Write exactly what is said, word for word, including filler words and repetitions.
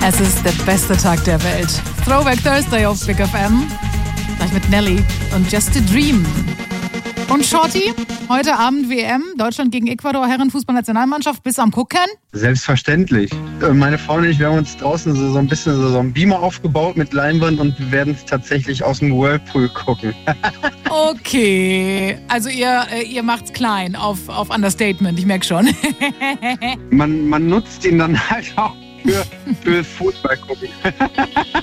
Es ist der beste Tag der Welt. Throwback Thursday auf Big F M. Gleich mit Nelly und Just a Dream. Und Shorty, heute Abend W M, Deutschland gegen Ecuador, Herrenfußballnationalmannschaft. Bist du am Gucken? Selbstverständlich. Meine Frau und ich, wir haben uns draußen so, so ein bisschen so, so einen Beamer aufgebaut mit Leinwand und wir werden es tatsächlich aus dem Whirlpool gucken. Okay, also ihr, ihr macht's klein auf, auf Understatement, ich merke schon. man, man nutzt ihn dann halt auch für, für Fußball gucken.